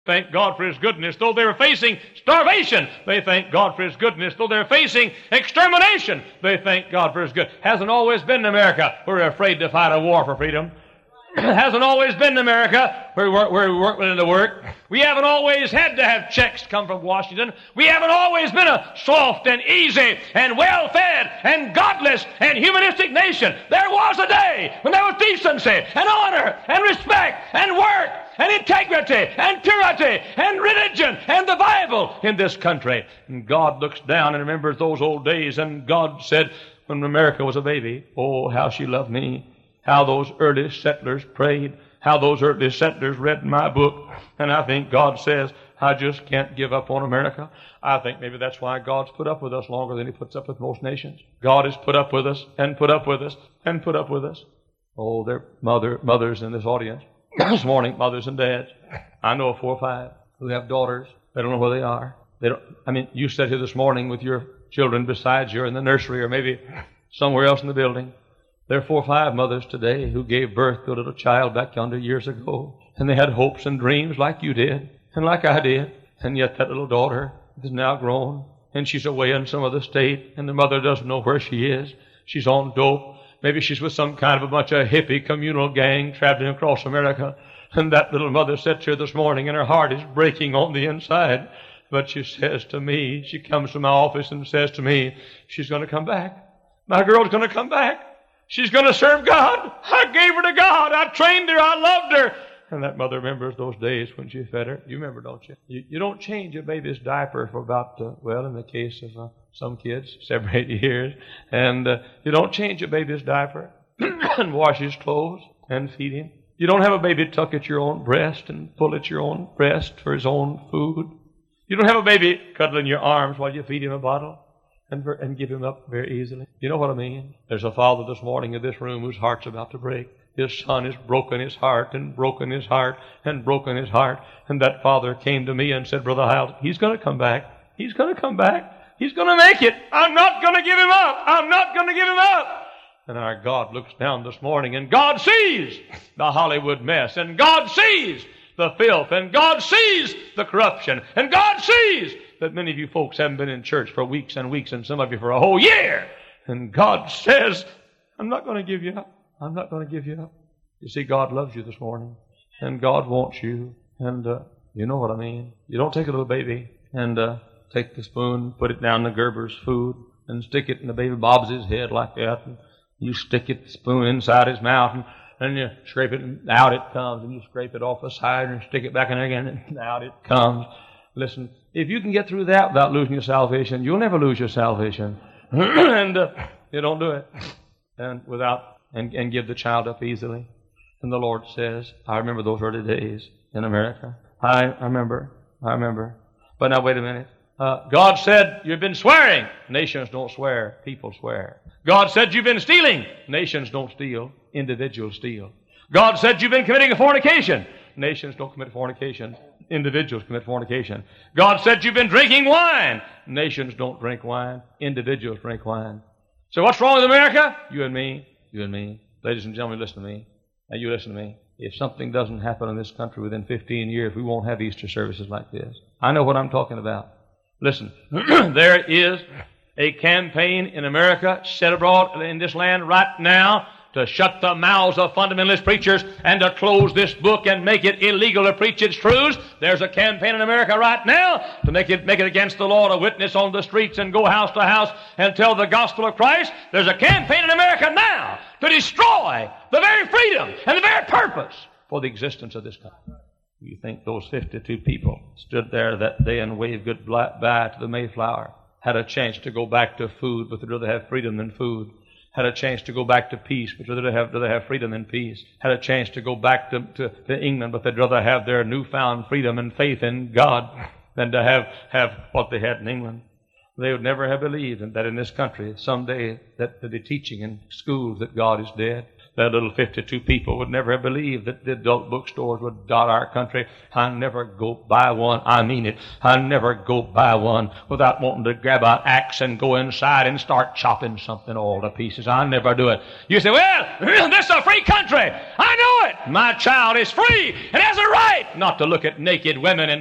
Thank God for His goodness, though they were facing starvation. They thank God for His goodness, though they're facing extermination. They thank God for His good. Hasn't always been in America we're afraid to fight a war for freedom. Hasn't always been in America where we weren't willing to work. We haven't always had to have checks come from Washington. We haven't always been a soft and easy and well-fed and godless and humanistic nation. There was a day when there was decency and honor and respect and work and integrity and purity and religion and the Bible in this country. And God looks down and remembers those old days, and God said, when America was a baby, oh, how she loved me. How those early settlers prayed. How those early settlers read my book. And I think God says, I just can't give up on America. I think maybe that's why God's put up with us longer than He puts up with most nations. God has put up with us and put up with us and put up with us. Oh, there are mothers in this audience this morning, mothers and dads. I know of 4 or 5 who have daughters. They don't know where they are. You sat here this morning with your children beside you or in the nursery or maybe somewhere else in the building. There are 4 or 5 mothers today who gave birth to a little child back yonder years ago. And they had hopes and dreams like you did and like I did. And yet that little daughter is now grown and she's away in some other state and the mother doesn't know where she is. She's on dope. Maybe she's with some kind of a bunch of hippie communal gang traveling across America. And that little mother sits here this morning and her heart is breaking on the inside. But she says to me, she comes to my office and says to me, she's going to come back. My girl's going to come back. She's going to serve God. I gave her to God. I trained her. I loved her. And that mother remembers those days when she fed her. You remember, don't you? You don't change a baby's diaper for about, in the case of some kids, 7 or 8 years. And you don't change a baby's diaper and wash his clothes and feed him. You don't have a baby tuck at your own breast and pull at your own breast for his own food. You don't have a baby cuddle in your arms while you feed him a bottle and give him up very easily. You know what I mean? There's a father this morning in this room whose heart's about to break. His son has broken his heart and broken his heart and broken his heart. And that father came to me and said, Brother Hyle, he's going to come back. He's going to come back. He's going to make it. I'm not going to give him up. I'm not going to give him up. And our God looks down this morning and God sees the Hollywood mess and God sees the filth and God sees the corruption and God sees that many of you folks haven't been in church for weeks and weeks and some of you for a whole year. And God says, I'm not going to give you up. I'm not going to give you up. You see, God loves you this morning and God wants you. And you know what I mean. You don't take a little baby and take the spoon, put it down the Gerber's food and stick it in the baby Bob's head like that. And you stick the spoon inside his mouth and you scrape it and out it comes. And you scrape it off the side and stick it back in there again and out it comes. Listen, if you can get through that without losing your salvation, you'll never lose your salvation. And you don't do it. And give the child up easily. And the Lord says, I remember those early days in America. I remember. But now wait a minute. God said, you've been swearing. Nations don't swear. People swear. God said, you've been stealing. Nations don't steal. Individuals steal. God said, you've been committing a fornication. Nations don't commit fornication. Individuals commit fornication. God said, you've been drinking wine. Nations don't drink wine. Individuals drink wine. So what's wrong with America? You and me. You and me. Ladies and gentlemen, listen to me. Now you listen to me. If something doesn't happen in this country within 15 years, we won't have Easter services like this. I know what I'm talking about. Listen, there is a campaign in America set abroad in this land right now to shut the mouths of fundamentalist preachers and to close this book and make it illegal to preach its truths. There's a campaign in America right now to make it against the law to witness on the streets and go house to house and tell the gospel of Christ. There's a campaign in America now to destroy the very freedom and the very purpose for the existence of this country. You think those 52 people stood there that day and waved goodbye to the Mayflower, had a chance to go back to food, but they'd rather have freedom than food. Had a chance to go back to peace, but they'd rather have freedom than peace. Had a chance to go back to England, but they'd rather have their newfound freedom and faith in God than to have what they had in England. They would never have believed that in this country someday that the teaching in schools that God is dead. That little 52 people would never have believed that the adult bookstores would dot our country. I never go buy one. I mean it. I never go buy one without wanting to grab an axe and go inside and start chopping something all to pieces. I never do it. You say, well, this is a free country. I know it. My child is free and has a right not to look at naked women and